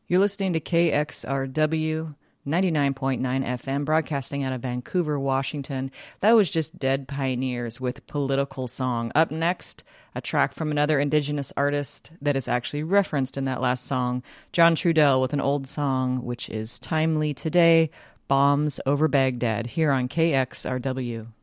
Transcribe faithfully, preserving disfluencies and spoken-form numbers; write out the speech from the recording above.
You're listening to K X R W ninety-nine point nine F M, broadcasting out of Vancouver, Washington. That was just Dead Pioneers with Political Song. Up next, a track from another Indigenous artist that is actually referenced in that last song, John Trudell, with an old song which is timely today, Bombs Over Baghdad, here on K X R W.